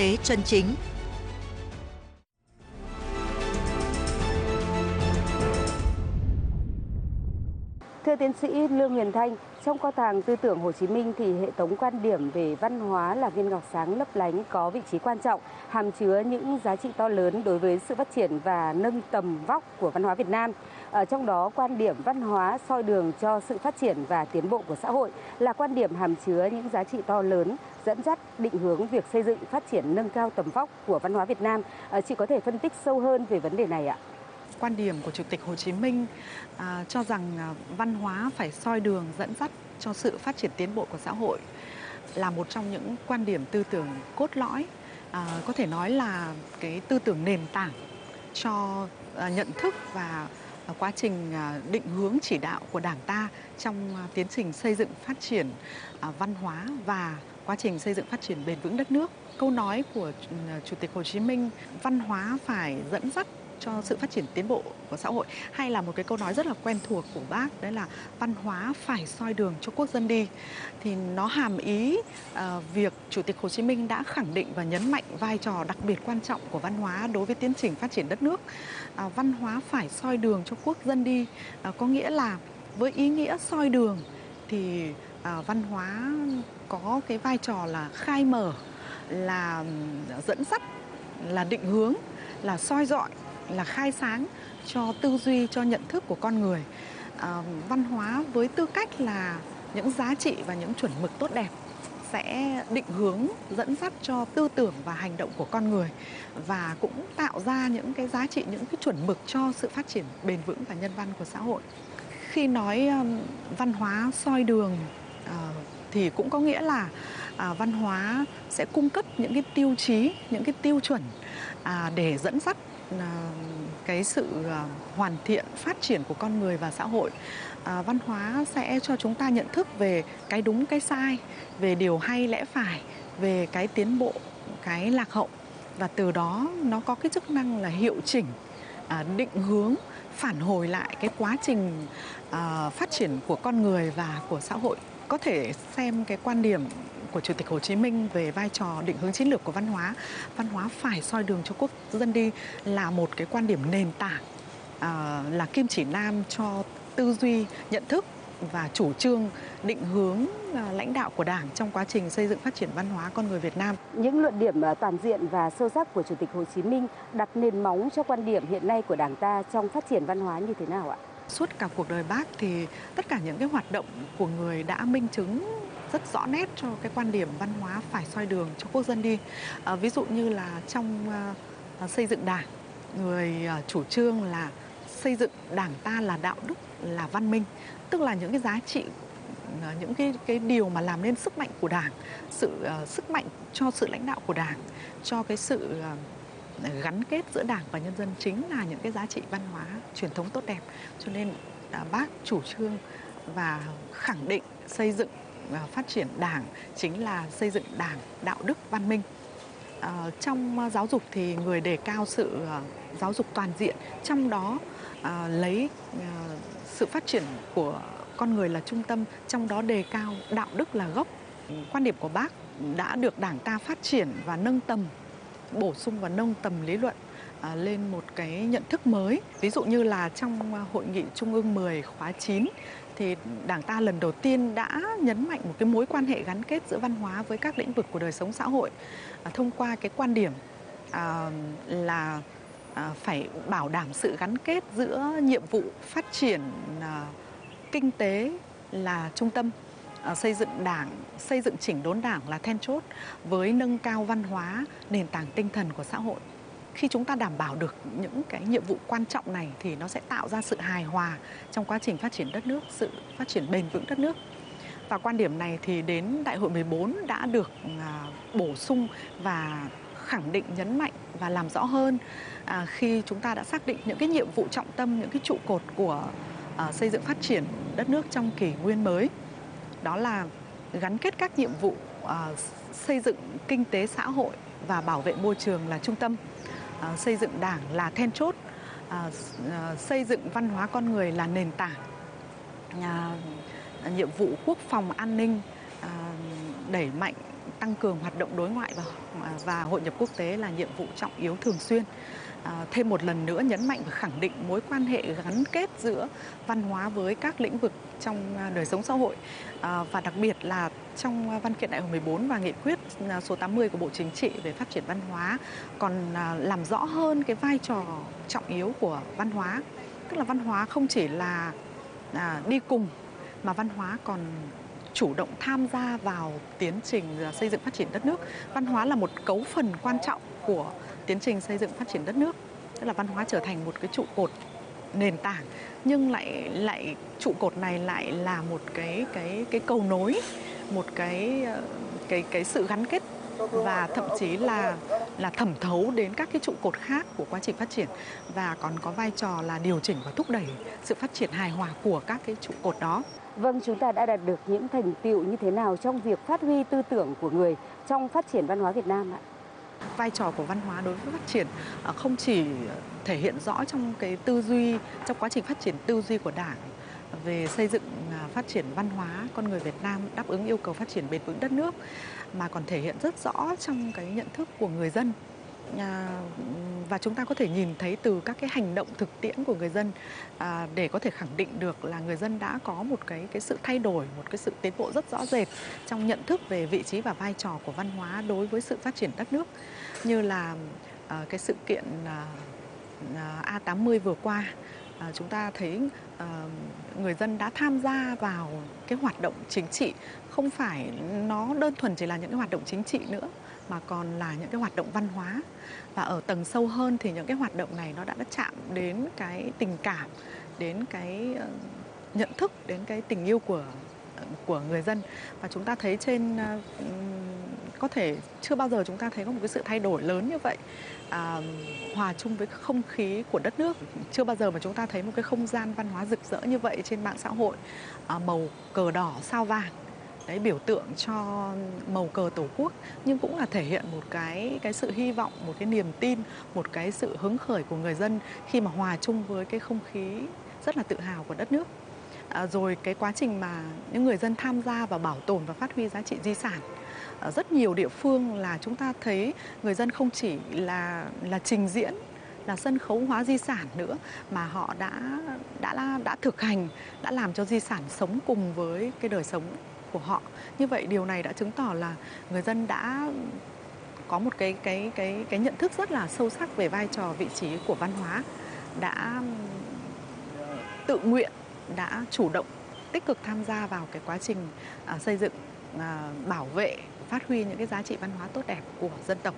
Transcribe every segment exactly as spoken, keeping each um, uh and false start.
tế chân chính. Thưa tiến sĩ Lương Huyền Thanh, trong kho tàng tư tưởng Hồ Chí Minh thì hệ thống quan điểm về văn hóa là viên ngọc sáng lấp lánh có vị trí quan trọng, hàm chứa những giá trị to lớn đối với sự phát triển và nâng tầm vóc của văn hóa Việt Nam. Ở trong đó, quan điểm văn hóa soi đường cho sự phát triển và tiến bộ của xã hội là quan điểm hàm chứa những giá trị to lớn, dẫn dắt định hướng việc xây dựng, phát triển, nâng cao tầm vóc của văn hóa Việt Nam. Chị có thể phân tích sâu hơn về vấn đề này ạ? Quan điểm của Chủ tịch Hồ Chí Minh à, cho rằng à, văn hóa phải soi đường dẫn dắt cho sự phát triển tiến bộ của xã hội là một trong những quan điểm tư tưởng cốt lõi, à, có thể nói là cái tư tưởng nền tảng cho à, nhận thức và à, quá trình à, định hướng chỉ đạo của Đảng ta trong à, tiến trình xây dựng phát triển à, văn hóa và quá trình xây dựng phát triển bền vững đất nước. Câu nói của Chủ tịch Hồ Chí Minh, văn hóa phải dẫn dắt cho sự phát triển tiến bộ của xã hội, hay là một cái câu nói rất là quen thuộc của bác, đấy là văn hóa phải soi đường cho quốc dân đi, thì nó hàm ý uh, việc Chủ tịch Hồ Chí Minh đã khẳng định và nhấn mạnh vai trò đặc biệt quan trọng của văn hóa đối với tiến trình phát triển đất nước. Uh, văn hóa phải soi đường cho quốc dân đi, uh, có nghĩa là với ý nghĩa soi đường thì uh, văn hóa có cái vai trò là khai mở, là dẫn dắt, là định hướng, là soi dọi, là khai sáng cho tư duy, cho nhận thức của con người. À, văn hóa với tư cách là những giá trị và những chuẩn mực tốt đẹp sẽ định hướng, dẫn dắt cho tư tưởng và hành động của con người và cũng tạo ra những cái giá trị, những cái chuẩn mực cho sự phát triển bền vững và nhân văn của xã hội. Khi nói um, văn hóa soi đường uh, thì cũng có nghĩa là uh, văn hóa sẽ cung cấp những cái tiêu chí, những cái tiêu chuẩn uh, để dẫn dắt cái sự hoàn thiện phát triển của con người và xã hội. À, văn hóa sẽ cho chúng ta nhận thức về cái đúng cái sai, về điều hay lẽ phải, về cái tiến bộ, cái lạc hậu, và từ đó nó có cái chức năng là hiệu chỉnh, à, định hướng, phản hồi lại cái quá trình à, phát triển của con người và của xã hội. Có thể xem cái quan điểm của Chủ tịch Hồ Chí Minh về vai trò định hướng chiến lược của văn hóa, văn hóa phải soi đường cho quốc dân đi là một cái quan điểm nền tảng, à, là kim chỉ nam cho tư duy, nhận thức và chủ trương định hướng à, lãnh đạo của Đảng trong quá trình xây dựng phát triển văn hóa con người Việt Nam. Những luận điểm toàn diện và sâu sắc của Chủ tịch Hồ Chí Minh đặt nền móng cho quan điểm hiện nay của Đảng ta trong phát triển văn hóa như thế nào ạ? Suốt cả cuộc đời Bác thì tất cả những cái hoạt động của người đã minh chứng rất rõ nét cho cái quan điểm văn hóa phải soi đường cho quốc dân đi. À, ví dụ như là trong uh, xây dựng Đảng, người uh, chủ trương là xây dựng Đảng ta là đạo đức, là văn minh, tức là những cái giá trị, uh, những cái cái điều mà làm nên sức mạnh của Đảng, sự uh, sức mạnh cho sự lãnh đạo của Đảng, cho cái sự uh, gắn kết giữa Đảng và nhân dân chính là những cái giá trị văn hóa truyền thống tốt đẹp. Cho nên uh, Bác chủ trương và khẳng định xây dựng phát triển Đảng chính là xây dựng Đảng đạo đức văn minh. À, trong giáo dục thì người đề cao sự uh, giáo dục toàn diện, trong đó uh, lấy uh, sự phát triển của con người là trung tâm, trong đó đề cao đạo đức là gốc. Quan điểm của Bác đã được Đảng ta phát triển và nâng tầm, bổ sung và nâng tầm lý luận À, lên một cái nhận thức mới. Ví dụ như là trong Hội nghị Trung ương mười khóa chín thì Đảng ta lần đầu tiên đã nhấn mạnh một cái mối quan hệ gắn kết giữa văn hóa với các lĩnh vực của đời sống xã hội à, thông qua cái quan điểm à, là à, phải bảo đảm sự gắn kết giữa nhiệm vụ phát triển à, kinh tế là trung tâm, à, xây dựng Đảng, xây dựng chỉnh đốn Đảng là then chốt, với nâng cao văn hóa, nền tảng tinh thần của xã hội. Khi chúng ta đảm bảo được những cái nhiệm vụ quan trọng này thì nó sẽ tạo ra sự hài hòa trong quá trình phát triển đất nước, sự phát triển bền vững đất nước. Và quan điểm này thì đến Đại hội mười bốn đã được à, bổ sung và khẳng định, nhấn mạnh và làm rõ hơn à, khi chúng ta đã xác định những cái nhiệm vụ trọng tâm, những cái trụ cột của à, xây dựng phát triển đất nước trong kỷ nguyên mới. Đó là gắn kết các nhiệm vụ à, xây dựng kinh tế xã hội và bảo vệ môi trường là trung tâm. À, xây dựng Đảng là then chốt, à, à, xây dựng văn hóa con người là nền tảng, à, nhiệm vụ quốc phòng an ninh, à, đẩy mạnh tăng cường hoạt động đối ngoại và, và hội nhập quốc tế là nhiệm vụ trọng yếu thường xuyên. À, thêm một lần nữa nhấn mạnh và khẳng định mối quan hệ gắn kết giữa văn hóa với các lĩnh vực trong đời sống xã hội, à, và đặc biệt là trong văn kiện đại hội mười bốn và nghị quyết số tám mươi của Bộ Chính trị về phát triển văn hóa còn à, làm rõ hơn cái vai trò trọng yếu của văn hóa. Tức là văn hóa không chỉ là à, đi cùng, mà văn hóa còn chủ động tham gia vào tiến trình xây dựng phát triển đất nước. Văn hóa là một cấu phần quan trọng của tiến trình xây dựng phát triển đất nước. Tức là văn hóa trở thành một cái trụ cột nền tảng, nhưng lại lại trụ cột này lại là một cái cái cái cầu nối, một cái cái cái sự gắn kết và thậm chí là là thẩm thấu đến các cái trụ cột khác của quá trình phát triển, và còn có vai trò là điều chỉnh và thúc đẩy sự phát triển hài hòa của các cái trụ cột đó. Vâng, chúng ta đã đạt được những thành tựu như thế nào trong việc phát huy tư tưởng của người trong phát triển văn hóa Việt Nam ạ? Vai trò của văn hóa đối với phát triển không chỉ thể hiện rõ trong cái tư duy, trong quá trình phát triển tư duy của Đảng về xây dựng phát triển văn hóa con người Việt Nam đáp ứng yêu cầu phát triển bền vững đất nước, mà còn thể hiện rất rõ trong cái nhận thức của người dân. Và chúng ta có thể nhìn thấy từ các cái hành động thực tiễn của người dân à, để có thể khẳng định được là người dân đã có một cái cái sự thay đổi, một cái sự tiến bộ rất rõ rệt trong nhận thức về vị trí và vai trò của văn hóa đối với sự phát triển đất nước. Như là à, cái sự kiện à, A tám mươi vừa qua, à, chúng ta thấy à, người dân đã tham gia vào cái hoạt động chính trị, không phải nó đơn thuần chỉ là những cái hoạt động chính trị nữa, mà còn là những cái hoạt động văn hóa. Và ở tầng sâu hơn thì những cái hoạt động này nó đã, đã chạm đến cái tình cảm, đến cái nhận thức, đến cái tình yêu của của người dân. Và chúng ta thấy trên, có thể chưa bao giờ chúng ta thấy có một cái sự thay đổi lớn như vậy, à, hòa chung với không khí của đất nước. Chưa bao giờ mà chúng ta thấy một cái không gian văn hóa rực rỡ như vậy trên mạng xã hội, à, màu cờ đỏ sao vàng. Đấy, biểu tượng cho màu cờ Tổ quốc, nhưng cũng là thể hiện một cái cái sự hy vọng, một cái niềm tin, một cái sự hứng khởi của người dân khi mà hòa chung với cái không khí rất là tự hào của đất nước. À, rồi cái quá trình mà những người dân tham gia vào bảo tồn và phát huy giá trị di sản. Ở rất nhiều địa phương là chúng ta thấy người dân không chỉ là là trình diễn, là sân khấu hóa di sản nữa, mà họ đã đã đã thực hành, đã làm cho di sản sống cùng với cái đời sống của họ. Như vậy điều này đã chứng tỏ là người dân đã có một cái cái cái cái nhận thức rất là sâu sắc về vai trò vị trí của văn hóa, đã tự nguyện, đã chủ động tích cực tham gia vào cái quá trình à, xây dựng, à, bảo vệ, phát huy những cái giá trị văn hóa tốt đẹp của dân tộc.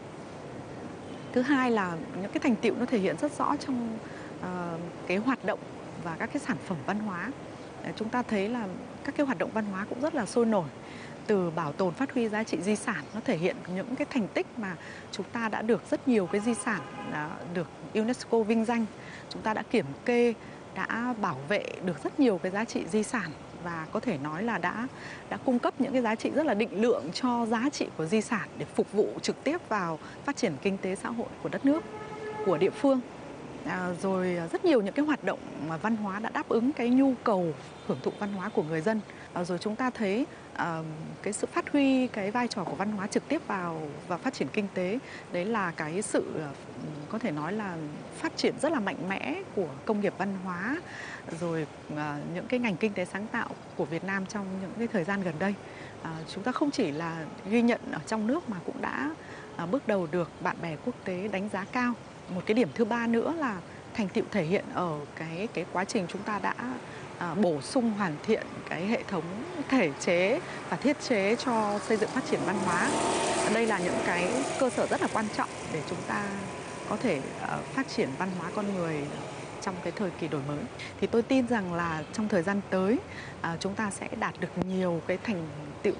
Thứ hai là những cái thành tựu nó thể hiện rất rõ trong uh, cái hoạt động và các cái sản phẩm văn hóa. Chúng ta thấy là các cái hoạt động văn hóa cũng rất là sôi nổi, từ bảo tồn phát huy giá trị di sản, nó thể hiện những cái thành tích mà chúng ta đã được rất nhiều cái di sản đã được UNESCO vinh danh. Chúng ta đã kiểm kê, đã bảo vệ được rất nhiều cái giá trị di sản, và có thể nói là đã đã cung cấp những cái giá trị rất là định lượng cho giá trị của di sản để phục vụ trực tiếp vào phát triển kinh tế xã hội của đất nước, của địa phương. À, rồi rất nhiều những cái hoạt động mà văn hóa đã đáp ứng cái nhu cầu hưởng thụ văn hóa của người dân. À, rồi chúng ta thấy à, cái sự phát huy cái vai trò của văn hóa trực tiếp vào và phát triển kinh tế, đấy là cái sự có thể nói là phát triển rất là mạnh mẽ của công nghiệp văn hóa, rồi à, những cái ngành kinh tế sáng tạo của Việt Nam trong những cái thời gian gần đây. À, chúng ta không chỉ là ghi nhận ở trong nước mà cũng đã à, bước đầu được bạn bè quốc tế đánh giá cao. Một cái điểm thứ ba nữa là thành tựu thể hiện ở cái cái quá trình chúng ta đã à, bổ sung hoàn thiện cái hệ thống thể chế và thiết chế cho xây dựng phát triển văn hóa. Đây là những cái cơ sở rất là quan trọng để chúng ta có thể uh, phát triển văn hóa con người trong cái thời kỳ đổi mới. Thì tôi tin rằng là trong thời gian tới uh, chúng ta sẽ đạt được nhiều cái thành tựu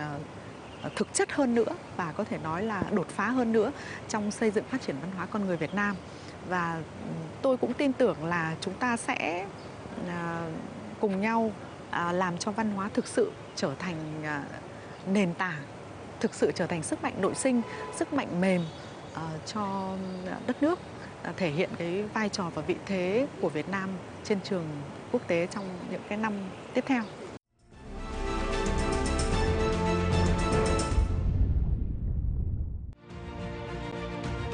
uh, thực chất hơn nữa, và có thể nói là đột phá hơn nữa trong xây dựng phát triển văn hóa con người Việt Nam. Và tôi cũng tin tưởng là chúng ta sẽ uh, cùng nhau uh, làm cho văn hóa thực sự trở thành uh, nền tảng, thực sự trở thành sức mạnh nội sinh, sức mạnh mềm uh, cho đất nước, uh, thể hiện cái vai trò và vị thế của Việt Nam trên trường quốc tế trong những cái năm tiếp theo.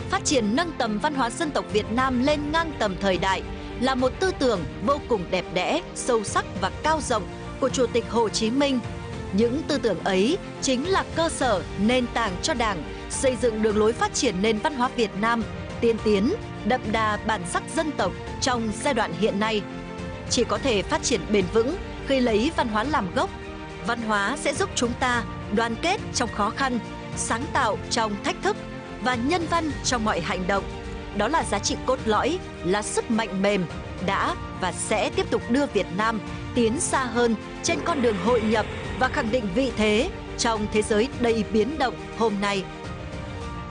phát triển nâng tầm văn hóa dân tộc Việt Nam lên ngang tầm thời đại là một tư tưởng vô cùng đẹp đẽ, sâu sắc và cao rộng của Chủ tịch Hồ Chí Minh. Những tư tưởng ấy chính là cơ sở, nền tảng cho Đảng xây dựng đường lối phát triển nền văn hóa Việt Nam tiên tiến, đậm đà bản sắc dân tộc trong giai đoạn hiện nay. Chỉ có thể phát triển bền vững khi lấy văn hóa làm gốc. Văn hóa sẽ giúp chúng ta đoàn kết trong khó khăn, sáng tạo trong thách thức và nhân văn trong mọi hành động. Đó là giá trị cốt lõi, là sức mạnh mềm đã và sẽ tiếp tục đưa Việt Nam tiến xa hơn trên con đường hội nhập và khẳng định vị thế trong thế giới đầy biến động hôm nay.